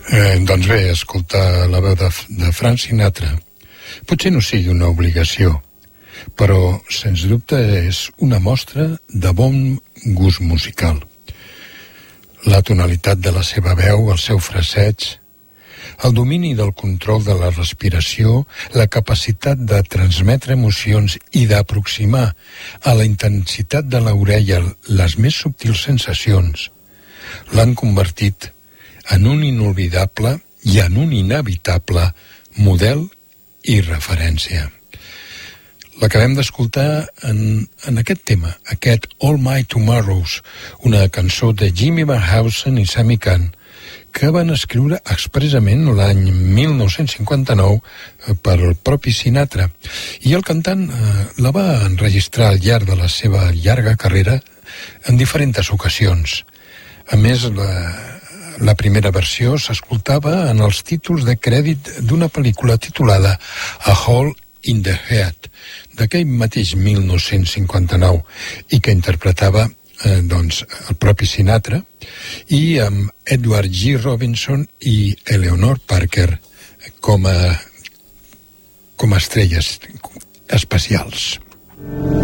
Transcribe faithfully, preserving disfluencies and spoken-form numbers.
Eh, doncs bé, escoltar la veu de, de Frank Sinatra potser no sigui una obligació, però sens dubte és una mostra de bon gust musical. La tonalitat de la seva veu, el seu fraseig, el domini del control de la respiració, la capacitat de transmetre emocions i d'aproximar a la intensitat de l'orella les més subtils sensacions, l'han convertit en un inolvidable i en un inevitable model i referència. L'acabem d'escoltar en, en aquest tema, aquest All My Tomorrows, una cançó de Jimmy Van Heusen i Sammy Cahn, que van escriure expressament l'any mil nou-cents cinquanta-nou per el propi Sinatra. I el cantant eh, la va enregistrar al llarg de la seva llarga carrera en diferents ocasions. A més, la, la primera versió s'escoltava en els títols de crèdit d'una pel·lícula titulada A Hole in the Head, d'aquell mateix mil nou-cents cinquanta-nou, i que interpretava eh, doncs, el propi Sinatra, i amb Edward G. Robinson i Eleanor Parker com a, com a estrelles especials.